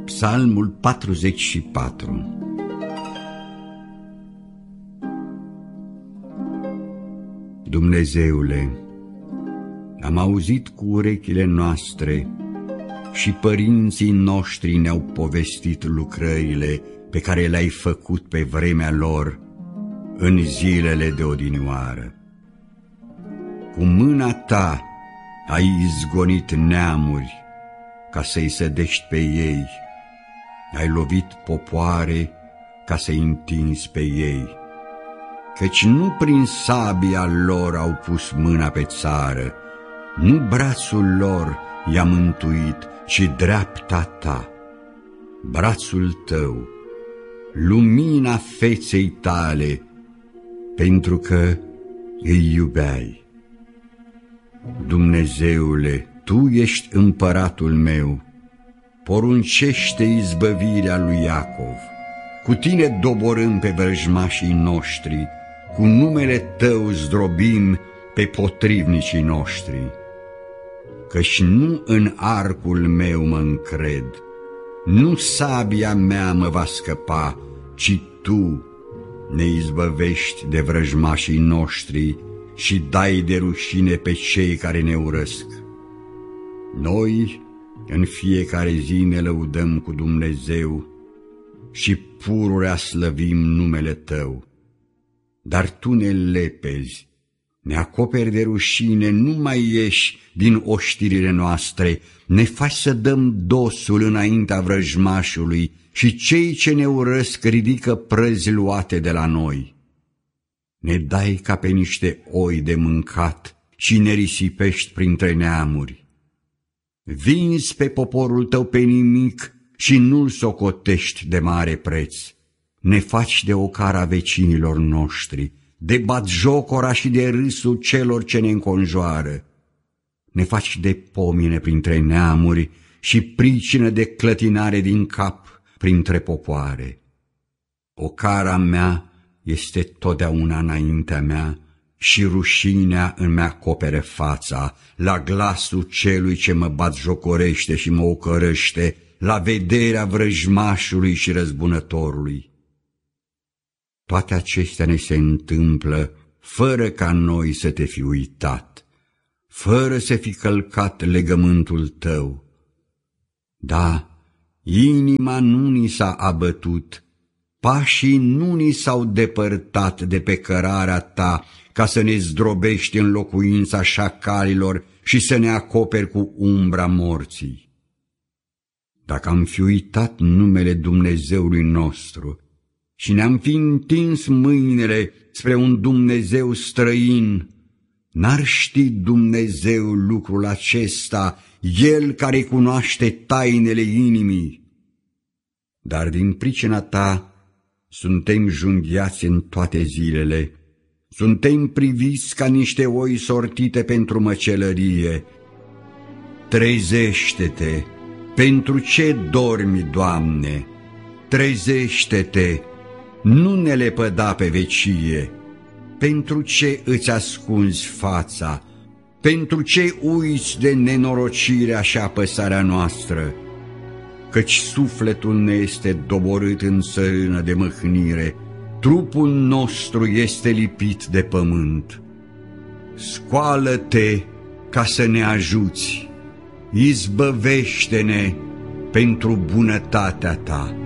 Psalmul 44. Dumnezeule, am auzit cu urechile noastre și părinții noștri ne-au povestit lucrările pe care le-ai făcut pe vremea lor în zilele de odinioară. Cu mâna ta ai izgonit neamuri ca să-i sădești pe ei, ai lovit popoare ca să-i întinzi pe ei, căci nu prin sabia lor au pus mâna pe țară, nu brațul lor i-a mântuit, ci dreapta ta. Brațul tău, lumina feței tale, pentru că îi iubeai. Dumnezeule, Tu ești împăratul meu, poruncește izbăvirea lui Iacov. Cu Tine doborâm pe vrăjmașii noștri, cu numele Tău zdrobim pe potrivnicii noștri. Căci nu în arcul meu mă încred, nu sabia mea mă va scăpa, ci Tu ne izbăvești de vrăjmașii noștri și dai de rușine pe cei care ne urăsc. Noi în fiecare zi ne lăudăm cu Dumnezeu și pururea slăvim numele Tău. Dar Tu ne lepezi, ne acoperi de rușine, nu mai ieși din oștirile noastre, ne faci să dăm dosul înaintea vrăjmașului și cei ce ne urăsc ridică prăzi luate de la noi. Ne dai ca pe niște oi de mâncat și ne risipești printre neamuri. Vinzi pe poporul Tău pe nimic și nu-l socotești de mare preț. Ne faci de ocara vecinilor noștri, de batjocora și de râsul celor ce ne înconjoară. Ne faci de pomine printre neamuri și pricină de clătinare din cap printre popoare. Ocara mea este totdeauna înaintea mea și rușinea îmi acopere fața, la glasul celui ce mă batjocorește și mă ocărăște, la vederea vrăjmașului și răzbunătorului. Toate acestea ne se întâmplă fără ca noi să Te fi uitat, fără să fi călcat legământul Tău. Da, inima nu ni s-a abătut, pașii nu ni s-au depărtat de pe cărarea Ta, ca să ne zdrobești în locuința șacalilor și să ne acoperi cu umbra morții. Dacă am fi uitat numele Dumnezeului nostru și ne-am fi întins mâinile spre un Dumnezeu străin, n-ar ști Dumnezeu lucrul acesta, El care cunoaște tainele inimii. Dar din pricina Ta suntem junghiați în toate zilele, suntem priviți ca niște oi sortite pentru măcelărie. Trezește-te! Pentru ce dormi, Doamne? Trezește-te! Nu ne lepăda pe vecie! Pentru ce îți ascunzi fața? Pentru ce uiți de nenorocirea și apăsarea noastră? Căci sufletul ne este doborât în țărână de mâhnire, trupul nostru este lipit de pământ. Scoală-te ca să ne ajuți, izbăvește-ne pentru bunătatea Ta.